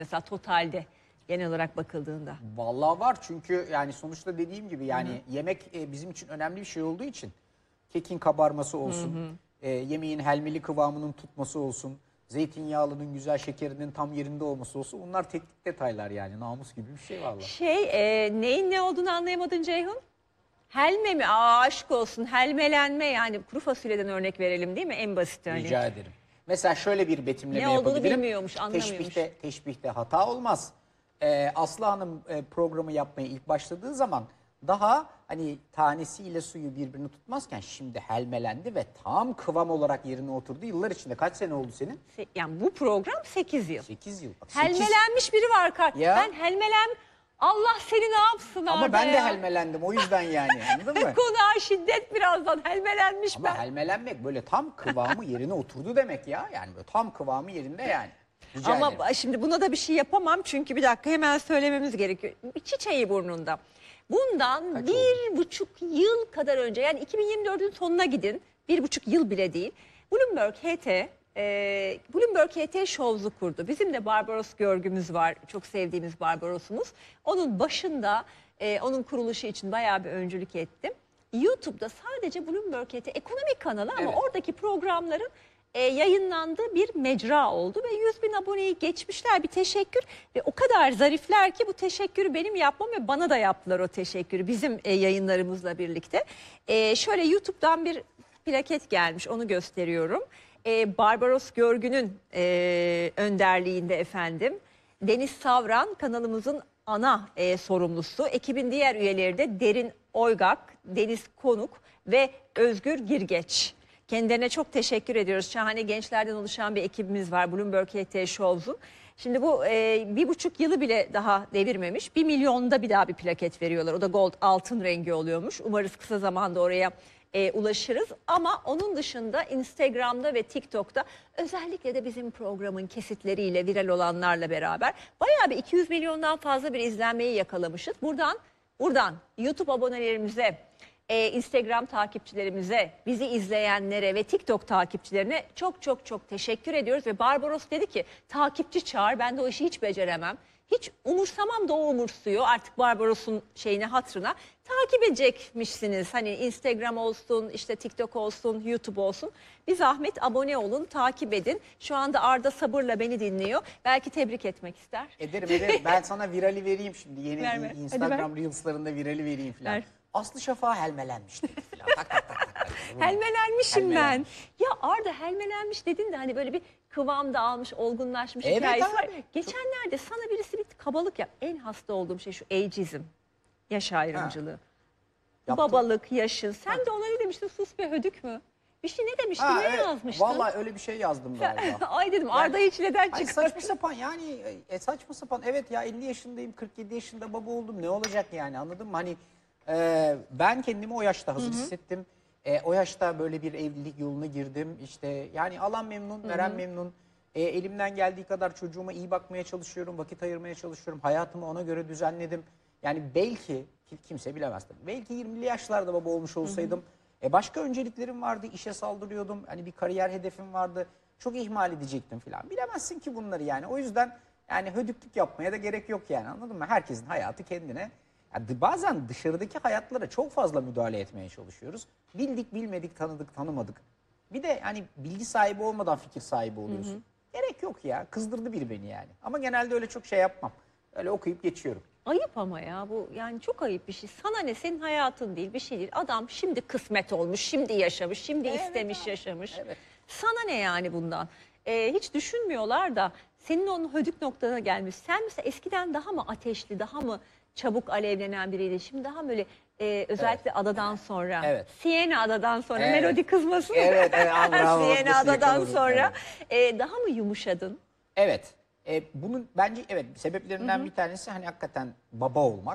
mesela totalde genel olarak bakıldığında? Vallahi var, çünkü yani sonuçta dediğim gibi yani yemek bizim için önemli bir şey olduğu için kekin kabarması olsun, yemeğin helmeli kıvamının tutması olsun, zeytinyağlının güzel şekerinin tam yerinde olması olsun, bunlar teknik detaylar yani, namus gibi bir şey vallahi. Neyin ne olduğunu anlayamadın Ceyhun? Helme mi? Aa, aşk olsun, helmelenme, yani kuru fasulyeden örnek verelim değil mi? En basit hani. Rica ederim. Mesela şöyle bir betimleme Ne olduğunu yapabilirim. bilmiyormuş, anlamıyormuş. Teşbihte hata olmaz. Aslı Hanım programı yapmaya ilk başladığı zaman daha hani tanesiyle suyu birbirini tutmazken şimdi helmelendi ve tam kıvam olarak yerine oturdu. Yıllar içinde. Kaç sene oldu senin? Yani bu program 8 yıl. 8 yıl. Bak, 8. Helmelenmiş biri var. Ya. Ben Allah seni ne yapsın Ama Arda ben de ya? helmelendim o yüzden yani, anladın mı? Konuğa şiddet birazdan, helmelenmiş Ama ben. helmelenmek böyle tam kıvamı yerine oturdu demek ya. Yani böyle tam kıvamı yerinde yani. Rica Ama ederim. şimdi buna da bir şey yapamam çünkü bir dakika hemen söylememiz gerekiyor. Bir çiçeği burnunda. Bundan Kaç 1,5 yıl kadar önce, yani 2024'ün sonuna gidin, 1,5 yıl bile değil. Bloomberg HT Shows'u kurdu. Bizim de Barbaros Görgümüz var. Çok sevdiğimiz Barbaros'umuz. Onun başında onun kuruluşu için bayağı bir öncülük ettim. YouTube'da sadece Bloomberg HT ekonomik kanalı ama Evet. oradaki programların yayınlandığı bir mecra oldu ve 100.000 aboneyi geçmişler, bir teşekkür ve o kadar zarifler ki bu teşekkürü benim yapmam ve bana da yaptılar o teşekkürü bizim yayınlarımızla birlikte. Şöyle YouTube'dan bir plaket gelmiş, onu gösteriyorum. Barbaros Görgü'nün önderliğinde efendim Deniz Savran kanalımızın ana sorumlusu, ekibin diğer üyeleri de Derin Oygak, Deniz Konuk ve Özgür Girgeç. Kendilerine çok teşekkür ediyoruz. Şahane gençlerden oluşan bir ekibimiz var Bloomberg HT Shows'un. Şimdi bu 1,5 yılı bile daha devirmemiş. 1 milyonda bir daha bir plaket veriyorlar. O da gold, altın rengi oluyormuş. Umarız kısa zamanda oraya ulaşırız. Ama onun dışında Instagram'da ve TikTok'ta özellikle de bizim programın kesitleriyle, viral olanlarla beraber bayağı bir 200 milyondan fazla bir izlenmeyi yakalamışız. Buradan YouTube abonelerimize, Instagram takipçilerimize, bizi izleyenlere ve TikTok takipçilerine çok çok çok teşekkür ediyoruz. Ve Barbaros dedi ki takipçi çağır, ben de o işi hiç beceremem. Hiç umursamam da o umursuyor artık Barbaros'un şeyine, hatırına. Takip edecekmişsiniz. Hani Instagram olsun, işte TikTok olsun, YouTube olsun. Bir zahmet abone olun, takip edin. Şu anda Arda sabırla beni dinliyor. Belki tebrik etmek ister. Ederim. Ben sana virali vereyim şimdi. Yeni Ver. Instagram Reels'larında virali vereyim falan. Ver. Aslı Şafak'a helmelenmiş dedi falan. Tak. Helmelenmişim Helmelenmiş. ben. Ya Arda, helmelenmiş dedin de hani böyle bir kıvam da almış, olgunlaşmış Evet hikayesi var. abi. Geçenlerde sana birisi bir kabalık yap. En hasta olduğum şey şu ageizm. Yaş ayrımcılığı. Yaptım. Babalık, yaşın. Sen de ona ne demiştin? Sus be hödük mü? Bir şey ne demiştin? Ne Evet. yazmıştın? Vallahi öyle bir şey yazdım galiba. Ay dedim, Arda'yı çileden Ay çıkar. saçma sapan yani, saçma sapan, evet ya, 50 yaşındayım, 47 yaşında baba oldum, ne olacak yani, anladın mı? Hani ben kendimi o yaşta hazır hissettim. O yaşta böyle bir evlilik yoluna girdim. İşte yani alan memnun, veren memnun. Elimden geldiği kadar çocuğuma iyi bakmaya çalışıyorum, vakit ayırmaya çalışıyorum. Hayatımı ona göre düzenledim. Yani belki, kimse bilemez tabii, belki 20'li yaşlarda baba olmuş olsaydım başka önceliklerim vardı, işe saldırıyordum. Hani bir kariyer hedefim vardı. Çok ihmal edecektim falan. Bilemezsin ki bunları yani. O yüzden yani hödüklük yapmaya da gerek yok yani, anladın mı? Herkesin hayatı kendine. Yani bazen dışarıdaki hayatlara çok fazla müdahale etmeye çalışıyoruz. Bildik, bilmedik, tanıdık, tanımadık. Bir de hani bilgi sahibi olmadan fikir sahibi oluyorsun. Gerek yok ya. Kızdırdı biri beni yani. Ama genelde öyle çok şey yapmam. Öyle okuyup geçiyorum. Ayıp ama ya, bu yani çok ayıp bir şey. Sana ne, senin hayatın değil, bir şey değil. Adam şimdi kısmet olmuş, şimdi yaşamış, şimdi istemiş, yaşamış. Evet. Sana ne yani bundan? Hiç düşünmüyorlar da senin onun hödük noktana gelmiş. Sen mesela eskiden daha mı ateşli, daha mı çabuk alevlenen biriydin? Şimdi daha böyle özellikle adadan sonra, Evet. Siena adadan sonra, Evet. melodi kızmasın. Evet, bravo. Siena Nasıl adadan yakaladım, sonra daha mı yumuşadın? Evet. Bunun bence sebeplerinden bir tanesi hani hakikaten baba olmak.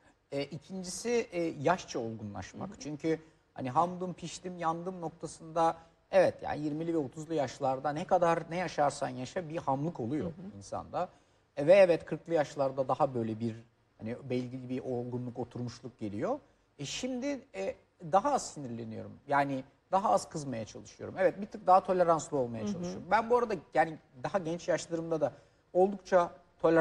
İkincisi yaşça olgunlaşmak. Çünkü hani hamdım, piştim, yandım noktasında, evet yani 20'li ve 30'lu yaşlarda ne kadar ne yaşarsan yaşa bir hamlık oluyor insanda. Ve evet 40'lı yaşlarda daha böyle bir hani belli bir olgunluk, oturmuşluk geliyor. Şimdi daha az sinirleniyorum. Yani daha az kızmaya çalışıyorum. Evet, bir tık daha toleranslı olmaya çalışıyorum. Ben bu arada yani daha genç yaşlarımda da oldukça